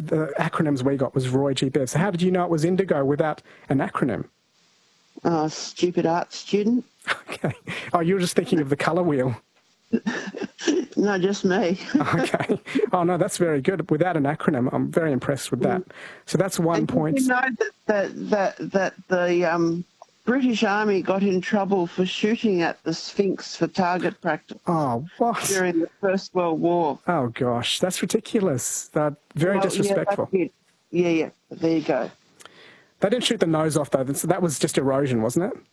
the acronyms we got was Roy G. Biv. So how did you know it was Indigo without an acronym? Stupid art student. Okay. Oh, you were just thinking of the colour wheel. No, just me. Okay. Oh, no, that's very good. Without an acronym, I'm very impressed with that. So that's 1 point. Did you know that the British Army got in trouble for shooting at the Sphinx for target practice Oh, what? during the First World War? Oh, gosh, that's ridiculous. Very disrespectful. Yeah, there you go. They didn't shoot the nose off, though. So that was just erosion, wasn't it?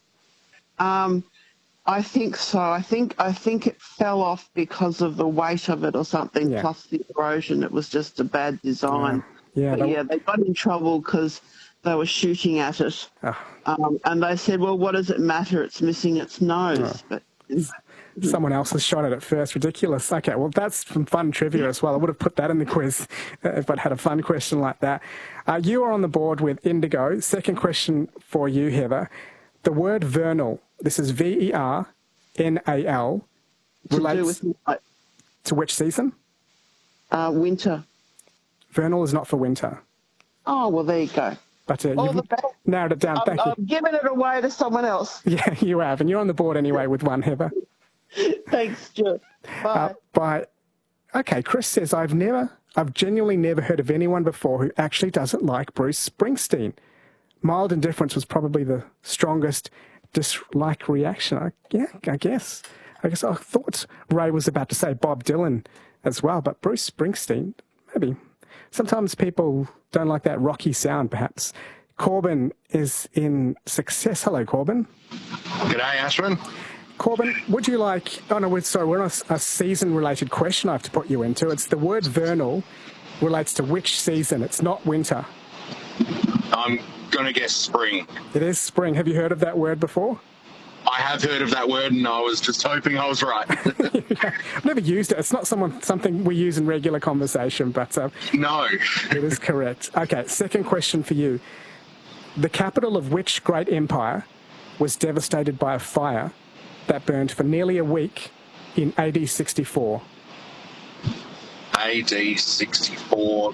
I think so. I think it fell off because of the weight of it or something, Yeah. plus the erosion. It was just a bad design. Yeah, They got in trouble because they were shooting at it. Oh. And they said, well, what does it matter? It's missing its nose. Oh. But Someone else has shot at it first. Ridiculous. Okay, well, that's some fun trivia as well. I would have put that in the quiz if I'd had a fun question like that. You are on the board with Indigo. Second question for you, Heather. The word vernal, this is VERNAL, relates to which season? Winter. Vernal is not for winter. Oh, well, there you go. But you've narrowed it down. Thank you. I've given it away to someone else. Yeah, you have. And you're on the board anyway with one, Heather. Thanks, Stuart. Bye. Okay, Chris says, I've genuinely never heard of anyone before who actually doesn't like Bruce Springsteen. Mild indifference was probably the strongest dislike reaction. I guess. I thought Ray was about to say Bob Dylan as well, but Bruce Springsteen, maybe. Sometimes people don't like that rocky sound, perhaps. Corbin is in Success. Hello, Corbin. G'day, Ashwin. Corbin, would you like... Oh, no, we're on a season-related question I have to put you into. It's the word vernal relates to which season? It's not winter. I'm going to guess spring. It is spring. Have you heard of that word before? I have heard of that word, and I was just hoping I was right. I've never used it. It's not something we use in regular conversation, but no. It is correct. Okay, second question for you. The capital of which great empire was devastated by a fire that burned for nearly a week in AD 64? AD 64.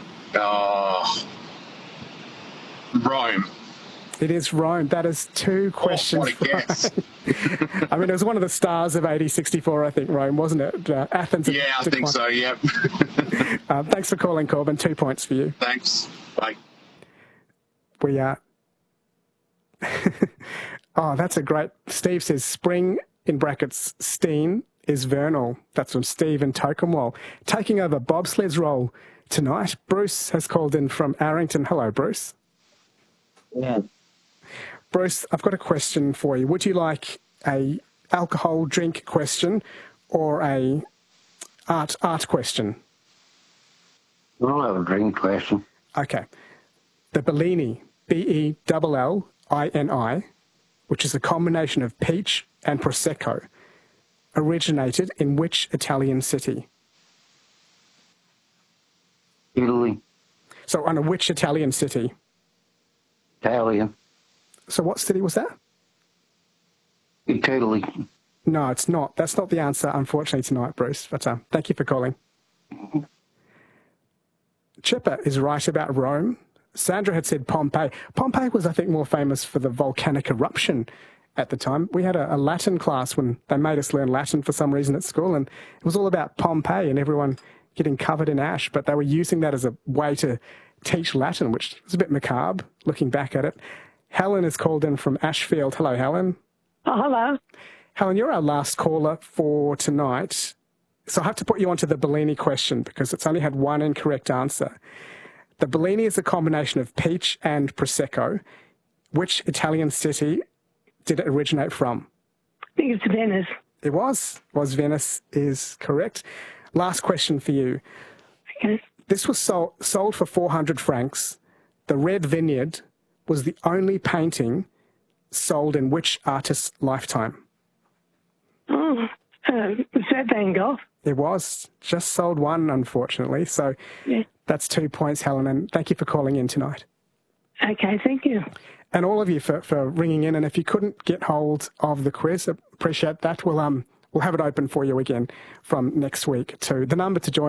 Rome. It is Rome. That is two questions. What a guess. I mean, it was one of the stars of AD 64, I think, Rome, wasn't it? Athens. Yeah, I think so, yeah. Thanks for calling, Corbin. 2 points for you. Thanks. Bye. We are... Oh, that's a great... Steve says spring, in brackets, Steen, is vernal. That's from Steve in Tocumwal. Taking over bobsled's role tonight, Bruce has called in from Arrington. Hello, Bruce. Yeah. Bruce, I've got a question for you. Would you like a alcohol drink question or a art question? I'll have a drink question. Okay. The Bellini, Bellini, which is a combination of peach and Prosecco, originated in which Italian city? Italy. So, under which Italian city? Italian. So what city was that? Italy. No, it's not. That's not the answer, unfortunately, tonight, Bruce. But thank you for calling. Chipper is right about Rome. Sandra had said Pompeii. Pompeii was, I think, more famous for the volcanic eruption at the time. We had a Latin class when they made us learn Latin for some reason at school, and it was all about Pompeii and everyone getting covered in ash, but they were using that as a way to teach Latin, which was a bit macabre, looking back at it. Helen is called in from Ashfield. Hello, Helen. Oh, hello. Helen, you're our last caller for tonight. So I have to put you onto the Bellini question because it's only had one incorrect answer. The Bellini is a combination of peach and Prosecco. Which Italian city did it originate from? I think it's Venice. It was. Venice is correct. Last question for you. Okay. This was sold for 400 francs. The Red Vineyard was the only painting sold in which artist's lifetime? Oh, was that Van Gogh? It was. Just sold one, unfortunately. So yeah. That's 2 points, Helen, and thank you for calling in tonight. Okay, thank you. And all of you for ringing in. And if you couldn't get hold of the quiz, appreciate that. We'll have it open for you again from next week too. The number to join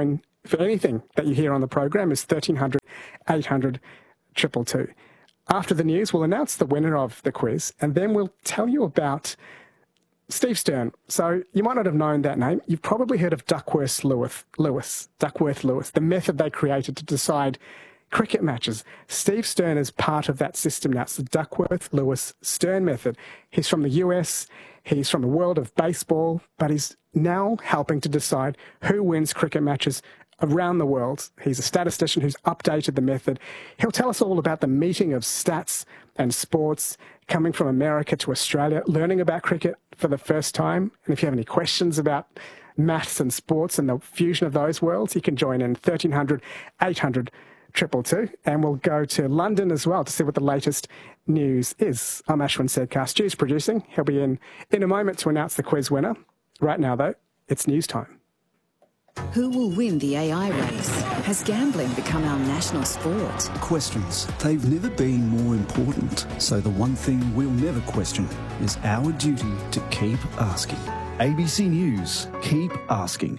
for anything that you hear on the program is 1300 800 222. After the news, we'll announce the winner of the quiz, and then we'll tell you about Steve Stern. So you might not have known that name. You've probably heard of Duckworth-Lewis, the method they created to decide cricket matches. Steve Stern is part of that system now. It's the Duckworth-Lewis-Stern method. He's from the US. He's from the world of baseball, but he's now helping to decide who wins cricket matches around the world. He's a statistician who's updated the method. He'll tell us all about the meeting of stats and sports, coming from America to Australia, learning about cricket for the first time. And if you have any questions about maths and sports and the fusion of those worlds, you can join in 1300 800 222. And we'll go to London as well to see what the latest news is. I'm Ashwin Sedkar. Stu's producing. He'll be in a moment to announce the quiz winner. Right now, though, it's news time. Who will win the AI race? Has gambling become our national sport? Questions. They've never been more important. So the one thing we'll never question is our duty to keep asking. ABC News. Keep asking.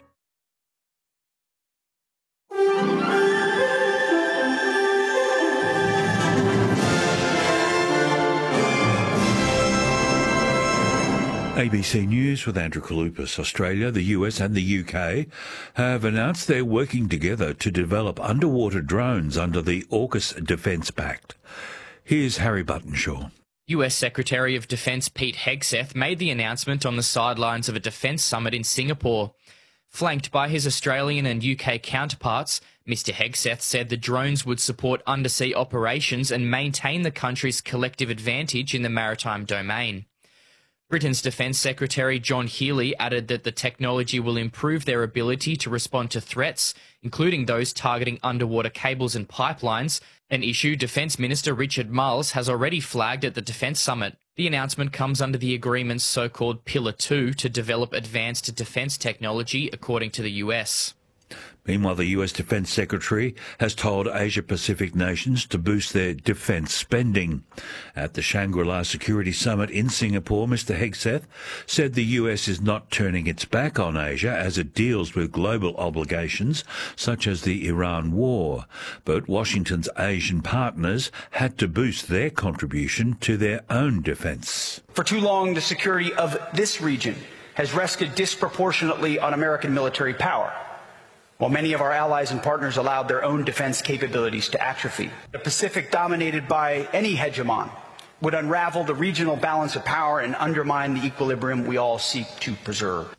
ABC News with Andrew Kalupas. Australia, the US and the UK have announced they're working together to develop underwater drones under the AUKUS Defence Pact. Here's Harry Buttonshaw. US Secretary of Defence Pete Hegseth made the announcement on the sidelines of a defence summit in Singapore. Flanked by his Australian and UK counterparts, Mr Hegseth said the drones would support undersea operations and maintain the country's collective advantage in the maritime domain. Britain's Defence Secretary John Healey added that the technology will improve their ability to respond to threats, including those targeting underwater cables and pipelines, an issue Defence Minister Richard Marles has already flagged at the Defence Summit. The announcement comes under the agreement's so-called Pillar 2 to develop advanced defence technology, according to the US. Meanwhile, the US Defence Secretary has told Asia-Pacific nations to boost their defence spending. At the Shangri-La Security Summit in Singapore, Mr Hegseth said the US is not turning its back on Asia as it deals with global obligations such as the Iran war. But Washington's Asian partners had to boost their contribution to their own defence. For too long, the security of this region has rested disproportionately on American military power, while many of our allies and partners allowed their own defense capabilities to atrophy. The Pacific, dominated by any hegemon, would unravel the regional balance of power and undermine the equilibrium we all seek to preserve.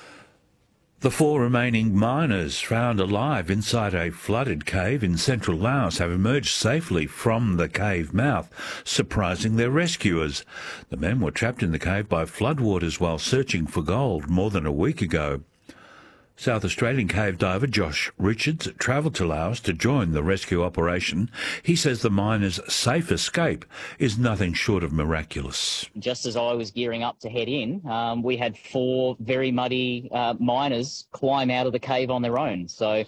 The 4 remaining miners found alive inside a flooded cave in central Laos have emerged safely from the cave mouth, surprising their rescuers. The men were trapped in the cave by floodwaters while searching for gold more than a week ago. South Australian cave diver Josh Richards travelled to Laos to join the rescue operation. He says the miners' safe escape is nothing short of miraculous. Just as I was gearing up to head in, we had 4 very muddy miners climb out of the cave on their own. So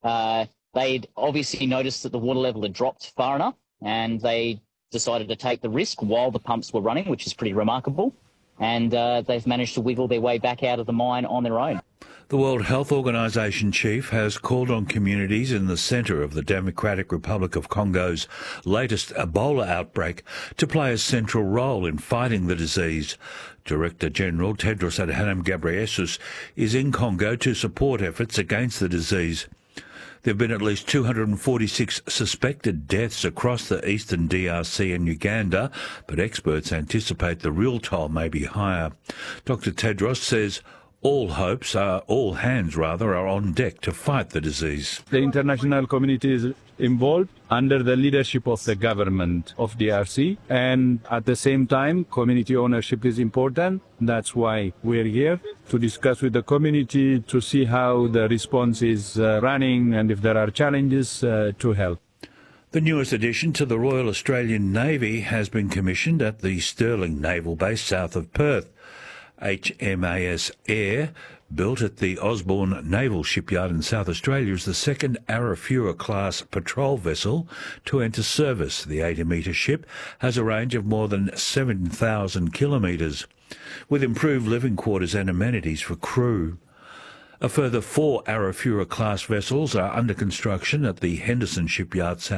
they'd obviously noticed that the water level had dropped far enough, and they decided to take the risk while the pumps were running, which is pretty remarkable. And they've managed to wiggle their way back out of the mine on their own. The World Health Organization chief has called on communities in the centre of the Democratic Republic of Congo's latest Ebola outbreak to play a central role in fighting the disease. Director General Tedros Adhanom Ghebreyesus is in Congo to support efforts against the disease. There have been at least 246 suspected deaths across the eastern DRC and Uganda, but experts anticipate the real toll may be higher. Dr. Tedros says all hands are on deck to fight the disease. The international community is involved under the leadership of the government of DRC, and at the same time, community ownership is important. That's why we're here to discuss with the community to see how the response is running and if there are challenges to help. The newest addition to the Royal Australian Navy has been commissioned at the Stirling Naval Base south of Perth. HMAS Air, built at the Osborne Naval Shipyard in South Australia, is the second Arafura-class patrol vessel to enter service. The 80-metre ship has a range of more than 7,000 kilometres, with improved living quarters and amenities for crew. A further 4 Arafura-class vessels are under construction at the Henderson shipyard south